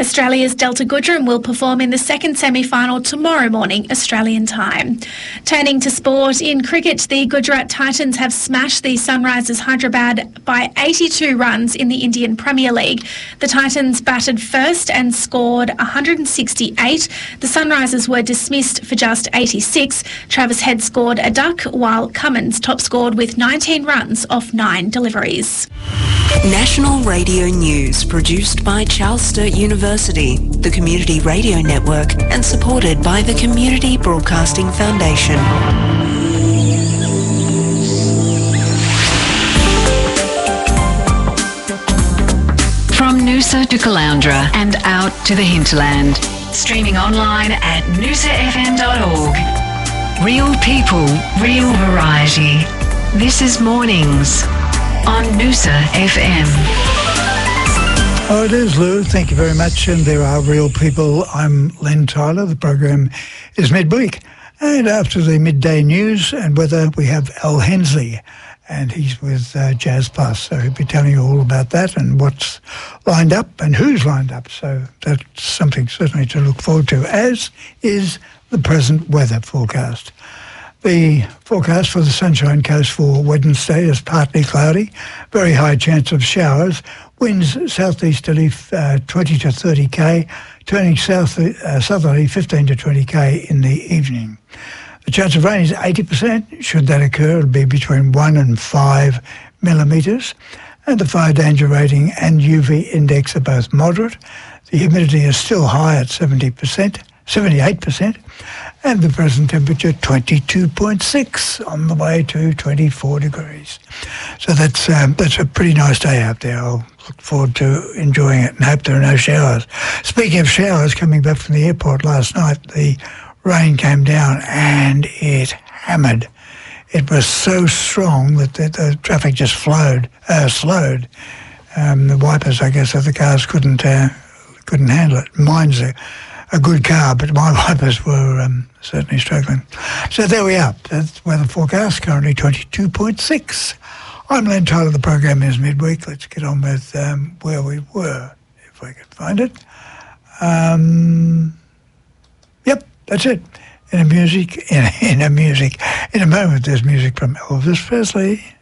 Australia's Delta Goodrum will perform in the second semi-final tomorrow morning, Australian time. Turning to sport, in cricket, the Gujarat Titans have smashed the Sunrisers Hyderabad by 82 runs in the Indian Premier League. The Titans batted first and scored 168. The Sunrisers were dismissed for just 86. Travis Head scored a duck, while Cummins top scored with 19 runs off 9 deliveries. National Radio News, produced by Charles Sturt University, the Community Radio Network, and supported by the Community Broadcasting Foundation. From Noosa to Caloundra and out to the hinterland. Streaming online at noosafm.org. Real people, real variety. This is Mornings on Noosa FM. Oh, it is, Lou. Thank you very much. And there are real people. I'm Len Tyler. The program is midweek. And after the midday news and weather, we have Al Hensley. And he's with Jazz Plus. So he'll be telling you all about that and what's lined up and who's lined up. So that's something certainly to look forward to, as is the present weather forecast. The forecast for the Sunshine Coast for Wednesday is partly cloudy, very high chance of showers, winds southeasterly 20 to 30 k, turning southerly 15 to 20 k in the evening. The chance of rain is 80%. Should that occur, it'll be between 1 and 5 millimetres. And the fire danger rating and UV index are both moderate. The humidity is still high at 78%. And the present temperature, 22.6, on the way to 24 degrees. So that's a pretty nice day out there. I'll look forward to enjoying it and hope there are no showers. Speaking of showers, coming back from the airport last night, the rain came down and it hammered. It was so strong that the traffic just slowed. The wipers, I guess, of the cars couldn't handle it. Mine's a good car, but my wipers were certainly struggling. So there we are. That's weather forecast, currently 22.6. I'm Len Tyler. The program is midweek. Let's get on with where we were, if I can find it. Yep, that's it. In a moment, there's music from Elvis Presley.